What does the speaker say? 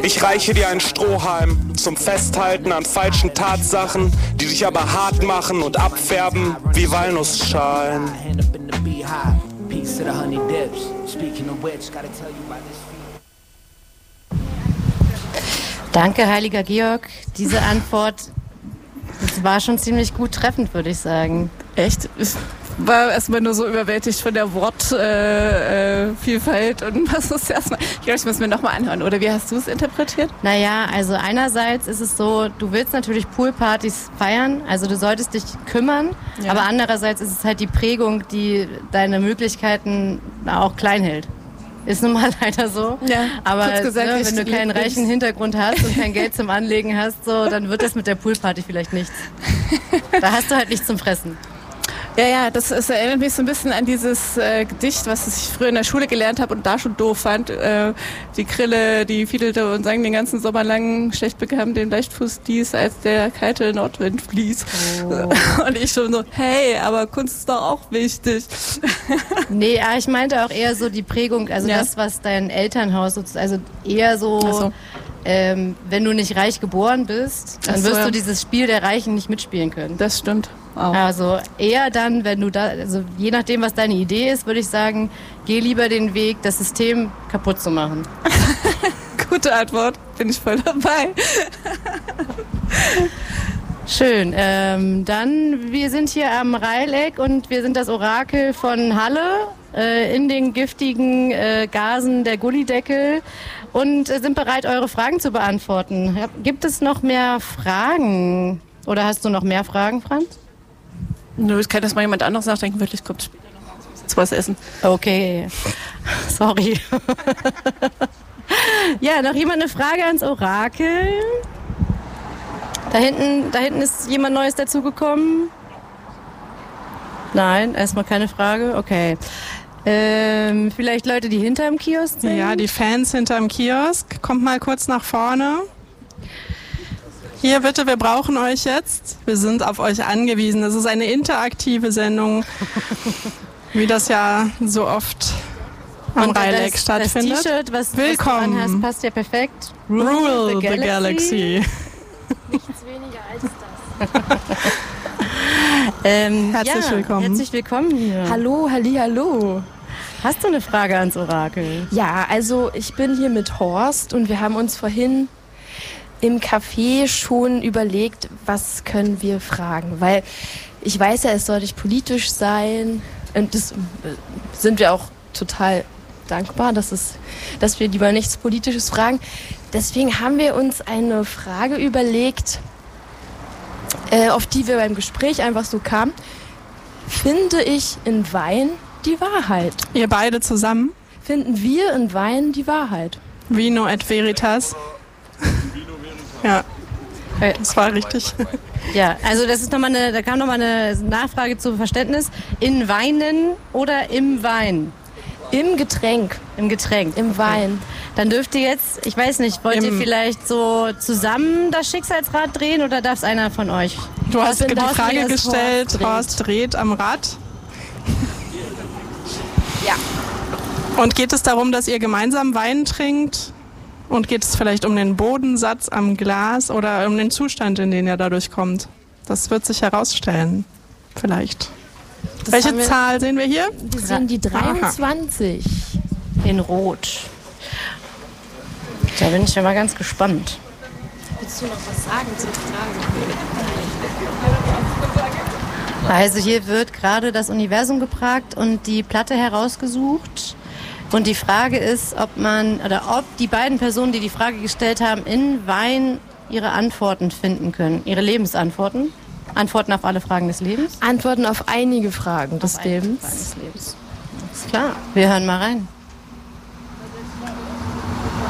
Ich reiche dir einen Strohhalm zum Festhalten an falschen Tatsachen, die dich aber hart machen und abfärben wie Walnussschalen. Danke, heiliger Georg. Diese Antwort, das war schon ziemlich gut treffend, würde ich sagen. Echt? Ich war erstmal nur so überwältigt von der Wortvielfalt und was ist erstmal. Ich glaube, ich muss mir nochmal anhören. Oder wie hast du es interpretiert? Naja, also einerseits ist es so, du willst natürlich Poolpartys feiern, also du solltest dich kümmern, ja. Aber andererseits ist es halt die Prägung, die deine Möglichkeiten auch klein hält. Ist nun mal leider so. Ja, aber gesagt, wenn du keinen reichen Hintergrund hast und kein Geld zum Anlegen hast, so, dann wird das mit der Poolparty vielleicht nichts. Da hast du halt nichts zum Fressen. Ja, das erinnert mich so ein bisschen an dieses Gedicht, was ich früher in der Schule gelernt habe und da schon doof fand. Die Krille, die fiedelte und sang den ganzen Sommer lang, schlecht bekam den Leichtfuß dies, als der kalte Nordwind blies. Oh. Und ich schon so, hey, aber Kunst ist doch auch wichtig. Nee, ich meinte auch eher so die Prägung, also ja. Das, was dein Elternhaus, also eher so... wenn du nicht reich geboren bist, dann wirst du dieses Spiel der Reichen nicht mitspielen können. Das stimmt. Auch. Also eher dann, wenn du da, also je nachdem, was deine Idee ist, würde ich sagen, geh lieber den Weg, das System kaputt zu machen. Gute Antwort, bin ich voll dabei. Schön. Dann, wir sind hier am Reileck und wir sind das Orakel von Halle in den giftigen Gasen der Gullideckel und sind bereit, eure Fragen zu beantworten. Gibt es noch mehr Fragen? Oder hast du noch mehr Fragen, Franz? Nö, ich kann das mal jemand anderes nachdenken. Wirklich, kommt später noch raus. Jetzt was essen. Okay. Sorry. Ja, noch jemand eine Frage ans Orakel? Da hinten ist jemand Neues dazugekommen? Nein, erstmal keine Frage. Okay. Vielleicht Leute, die hinterm Kiosk sind? Ja, die Fans hinterm Kiosk. Kommt mal kurz nach vorne. Hier bitte, wir brauchen euch jetzt. Wir sind auf euch angewiesen. Das ist eine interaktive Sendung, wie das ja so oft am Reileck stattfindet. Das T-Shirt, was willkommen. Was du anhast, passt ja perfekt. Rule the Galaxy. Nichts weniger als das. Herzlich willkommen. Herzlich willkommen hier. Hallo, hallo. Hast du eine Frage ans Orakel? Ja, also ich bin hier mit Horst und wir haben uns vorhin im Café schon überlegt, was können wir fragen, weil ich weiß ja, es soll nicht politisch sein und das sind wir auch total dankbar, dass wir lieber nichts Politisches fragen. Deswegen haben wir uns eine Frage überlegt, auf die wir beim Gespräch einfach so kamen. Finde ich in Wein die Wahrheit? Ihr beide zusammen? Finden wir in Wein die Wahrheit? Vino et Veritas. Ja, das war richtig. Ja, also das ist da kam nochmal eine Nachfrage zu Verständnis. In Weinen oder im Wein? Im Getränk. Im Getränk. Im Wein. Okay. Dann dürft ihr jetzt, ich weiß nicht, wollt ihr vielleicht so zusammen das Schicksalsrad drehen oder darf es einer von euch? Du hast die Frage gestellt, Horst dreht am Rad. Ja. Und geht es darum, dass ihr gemeinsam Wein trinkt? Und geht es vielleicht um den Bodensatz am Glas oder um den Zustand, in den er dadurch kommt? Das wird sich herausstellen. Vielleicht. Welche Zahl sehen wir hier? Wir sehen die 23. Aha. In Rot. Da bin ich ja mal ganz gespannt. Willst du noch was sagen zur Frage? Also hier wird gerade das Universum gefragt und die Platte herausgesucht. Und die Frage ist, ob die beiden Personen, die die Frage gestellt haben, in Wein ihre Antworten finden können. Ihre Lebensantworten. Antworten auf alle Fragen des Lebens. Antworten auf einige Fragen des Lebens. Alles klar, wir hören mal rein.